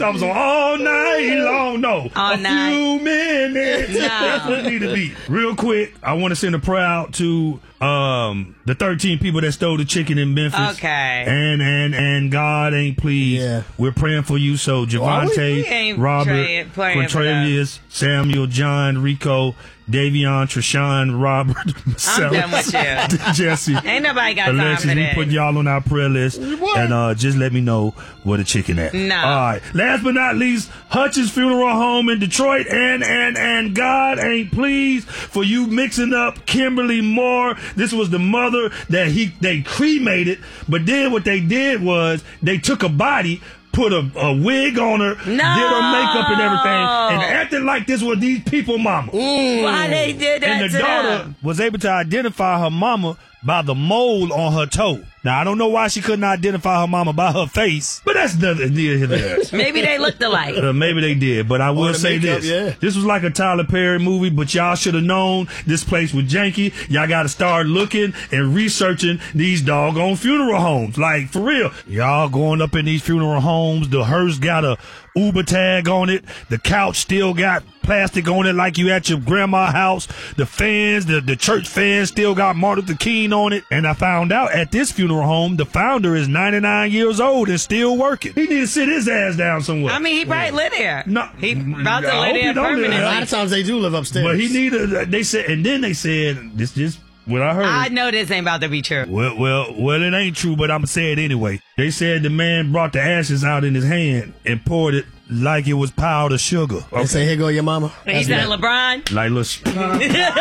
talking so all night long. No, all night. Few minutes. No. That's what it need to be. Real quick, I want to send a prayer out to the 13 people that stole the chicken in Memphis. Okay. And God ain't pleased. Yeah. We're praying for you. So Javante, Robert, Quintravius, Samuel, John, Rico, Davion, Treshawn, Robert, I'm done with you. Jesse. Ain't nobody got Alexis, time for we that. put y'all on our prayer list. What? And just let me know where the chicken at. No. All right. Last but not least, Hutchins Funeral Home in Detroit. And God ain't pleased for you mixing up Kimberly Moore. This was the mother that they cremated. But then what they did was they took a body, put a wig on her, did her makeup and everything, and acted like this was these people mama. Why they did that And the to daughter them? was able to identify her mama by the mole on her toe. Now, I don't know why she couldn't identify her mama by her face, but that's nothing near here there. Maybe they looked alike. Maybe they did, but I will the say makeup, this. yeah. This was like a Tyler Perry movie, but y'all should have known this place was janky. Y'all got to start looking and researching these doggone funeral homes. Like, for real. Y'all going up in these funeral homes, the hearse got a Uber tag on it. The couch still got plastic on it like you at your grandma's house. The fans, the church fans still got Martin Luther King on it. And I found out at this funeral home, the founder is 99 years old and still working. He need to sit his ass down somewhere. I mean, he probably live there. No. He about to I live hope he there don't live permanently. there. A lot of times they do live upstairs. But he needed, they said, and then they said, this just what I heard. I know this ain't about to be true. Well, it ain't true, but I'm going to say it anyway. They said the man brought the ashes out in his hand and poured it like it was powdered sugar. They say, here go your mama. He's not LeBron. Like, look.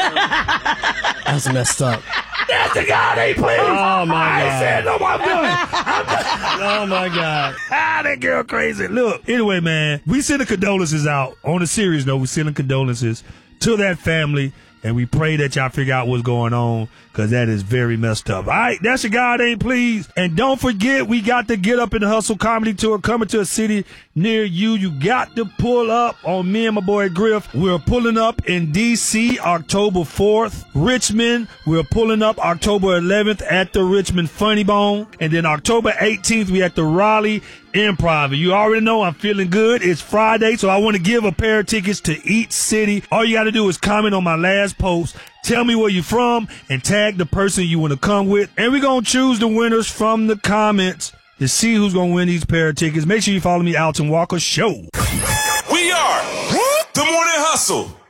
That's messed up. That's the guy they played. Oh, my I ain't God. said no, I'm done. Oh, my God. That girl crazy. Look, anyway, man, we sending condolences out. On a serious note, we sending condolences to that family, and we pray that y'all figure out what's going on, because that is very messed up. All right, that's your God ain't pleased. And don't forget, we got the Get Up in the Hustle comedy tour coming to a city near you. You got to pull up on me and my boy Griff. We're pulling up in D.C. October 4th. Richmond, we're pulling up October 11th at the Richmond Funny Bone. And then October 18th, we at the Raleigh Improv. And you already know I'm feeling good. It's Friday, so I want to give a pair of tickets to each city. All you got to do is comment on my last post. Tell me where you're from and tag the person you want to come with. And we're going to choose the winners from the comments to see who's going to win these pair of tickets. Make sure you follow me, Alton Walker Show. We are the Morning Hustle.